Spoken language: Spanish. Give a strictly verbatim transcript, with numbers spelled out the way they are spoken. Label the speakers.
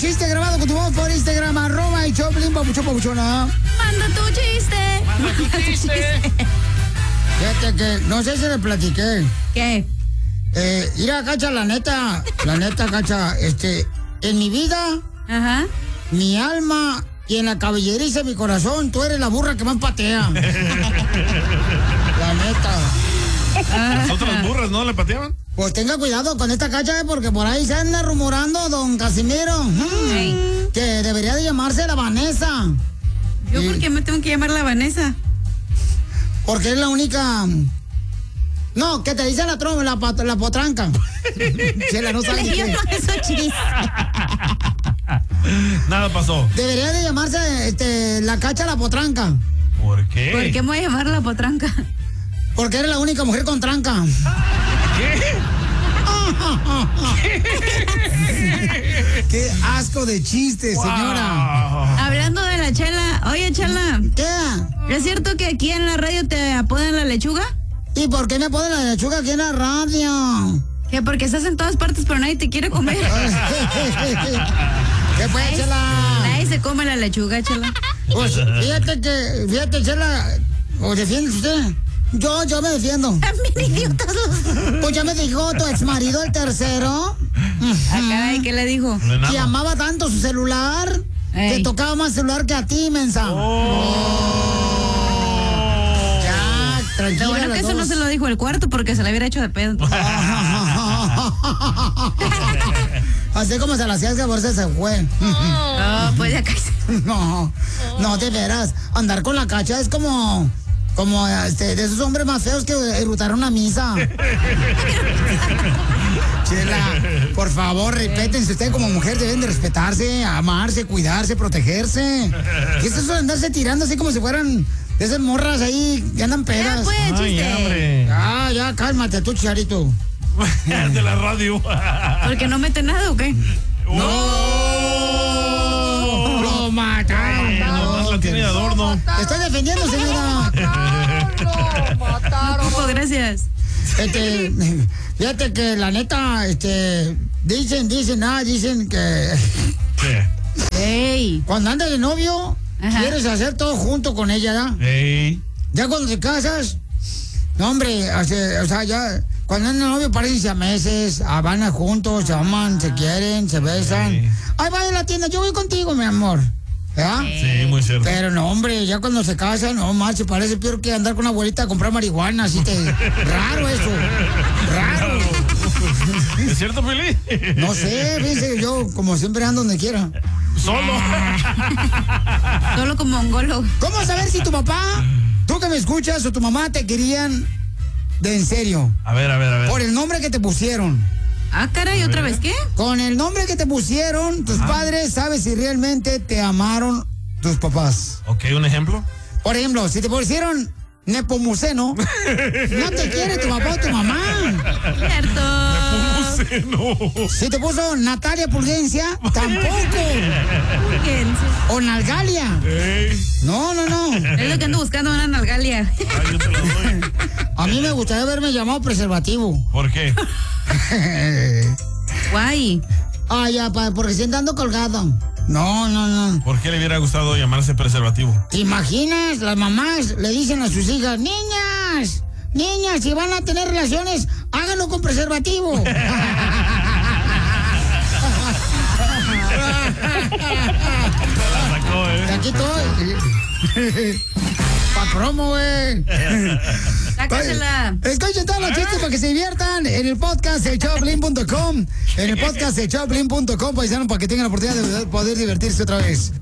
Speaker 1: chiste grabado con tu voz por Instagram, arroba y Choplin, papuchón, papuchona.
Speaker 2: Manda tu chiste.
Speaker 3: Manda tu chiste.
Speaker 1: Fíjate que, no sé si le platiqué.
Speaker 2: ¿Qué?
Speaker 1: Eh, mira, Cacha, la neta, la neta, Cacha, este, en mi vida,
Speaker 2: Ajá.
Speaker 1: mi alma y en la cabelleriza de mi corazón, tú eres la burra que más patea. La neta.
Speaker 3: Las otras burras, ¿no? ¿Le pateaban?
Speaker 1: Pues tenga cuidado con esta Cacha, eh, porque por ahí se anda rumorando, don Casimiro, mm, que debería de llamarse la Vanessa.
Speaker 2: ¿Yo
Speaker 1: Y-
Speaker 2: por qué me tengo que llamar la Vanessa?
Speaker 1: Porque es la única... No, que te dice la trompa, la, pat- la potranca. Chela, no sabes
Speaker 2: Yo
Speaker 1: qué.
Speaker 2: no eso chiste.
Speaker 3: Nada pasó.
Speaker 1: Debería de llamarse este, la Cacha la potranca.
Speaker 3: ¿Por qué?
Speaker 2: ¿Por qué me voy a llamar la potranca?
Speaker 1: Porque eres la única mujer con tranca.
Speaker 3: ¿Qué?
Speaker 1: Qué asco de chiste, señora.
Speaker 3: Wow.
Speaker 2: Hablando de la Chela. Oye, Chela,
Speaker 1: ¿Qué?
Speaker 2: ¿es cierto que aquí en la radio te apodan la lechuga?
Speaker 1: ¿Y por qué me ponen la lechuga aquí en la radio?
Speaker 2: Que porque estás en todas partes pero nadie te quiere comer.
Speaker 1: ¿Qué fue,
Speaker 2: Nadie,
Speaker 1: Chela?
Speaker 2: nadie se come la lechuga, Chela.
Speaker 1: Pues fíjate que, fíjate, Chela, ¿o defiende usted? Yo, yo me defiendo.
Speaker 2: También idiotas los...
Speaker 1: Pues ya me dijo tu ex marido, el tercero,
Speaker 2: Acá, ¿y qué le dijo?
Speaker 3: Un enano.
Speaker 1: que amaba tanto su celular, que
Speaker 2: Ey.
Speaker 1: tocaba más celular que a ti, mensa.
Speaker 3: Oh.
Speaker 1: Ya, tranquila.
Speaker 2: Lo bueno
Speaker 1: las
Speaker 2: que eso no
Speaker 1: dos.
Speaker 2: se lo dijo el cuarto porque se le hubiera hecho de pedo.
Speaker 1: Así como se la hacías que por eso se fue.
Speaker 2: Oh, pues ya casi.
Speaker 1: No, no, de veras. Andar con la Cacha es como, como este, de esos hombres más feos que erutaron una misa. Chela, por favor, respétense. Ustedes como mujer deben de respetarse, amarse, cuidarse, protegerse. ¿Qué es eso de andarse tirando así como si fueran de esas morras ahí que andan
Speaker 2: Ya,
Speaker 1: pedas?
Speaker 2: pues,
Speaker 3: Ay,
Speaker 2: chiste.
Speaker 3: hombre.
Speaker 1: Ya, ya, cálmate tú, Chicharito.
Speaker 3: De la radio.
Speaker 2: ¿Porque no mete nada o qué?
Speaker 3: ¡Oh!
Speaker 1: Lo mataron.
Speaker 3: Eh, nomás la tiene de adorno.
Speaker 1: Te estoy defendiendo, señora.
Speaker 2: Ocupo, gracias.
Speaker 1: Este, fíjate que la neta, este, dicen, dicen, ah, dicen que
Speaker 3: ¿Qué?
Speaker 2: Ey.
Speaker 1: cuando andas de novio,
Speaker 2: Ajá.
Speaker 1: quieres hacer todo junto con ella, ¿ya?
Speaker 3: Ey.
Speaker 1: Ya cuando te casas, no, hombre, hace- o sea, ya, cuando andan de novio parecen siameses, ah, van a juntos, se aman, se quieren, se besan.
Speaker 3: Sí.
Speaker 1: Ay, vaya a la tienda, yo voy contigo, mi amor. ¿Ya?
Speaker 3: Sí, muy cierto.
Speaker 1: Pero no, hombre, ya cuando se casan, no, más, se parece peor que andar con una abuelita a comprar marihuana, así te... Raro eso, raro.
Speaker 3: ¿Es cierto, Pili?
Speaker 1: No sé, fíjense, yo como siempre ando donde quiera.
Speaker 3: Solo.
Speaker 2: Solo como mongolo.
Speaker 1: ¿Cómo saber si tu papá, tú que me escuchas, o tu mamá te querían de en serio?
Speaker 3: A ver, a ver, a ver.
Speaker 1: Por el nombre que te pusieron.
Speaker 2: Ah, caray, ¿otra vez qué?
Speaker 1: Con el nombre que te pusieron, tus padres, sabes si realmente te amaron tus papás.
Speaker 3: Ok, un ejemplo.
Speaker 1: Por ejemplo, si te pusieron Nepomuceno, no te quiere tu papá o tu mamá.
Speaker 2: Cierto.
Speaker 3: No.
Speaker 1: Si te puso Natalia Pulgencia, tampoco.
Speaker 2: Fíjense.
Speaker 1: O Nalgalia.
Speaker 3: Ey.
Speaker 1: No, no, no.
Speaker 2: Es lo que ando buscando, una nalgalia.
Speaker 3: Ay, yo te lo doy.
Speaker 1: A mí me gustaría haberme llamado preservativo.
Speaker 3: ¿Por qué?
Speaker 2: Guay.
Speaker 1: Ah, ya, pa, porque siento ando colgado. No, no, no.
Speaker 3: ¿Por qué le hubiera gustado llamarse preservativo?
Speaker 1: ¿Te imaginas? Las mamás le dicen a sus hijas, niñas, niñas, si van a tener relaciones, háganlo con preservativo.
Speaker 3: La sacó, ¿eh?
Speaker 1: Aquí estoy. Pa' promo, güey.
Speaker 2: Sácasela.
Speaker 1: Escuchen todos los chistes para que se diviertan en el podcast de Choplin punto com. En el podcast de Choplin punto com, paisano, para que tengan la oportunidad de poder divertirse otra vez.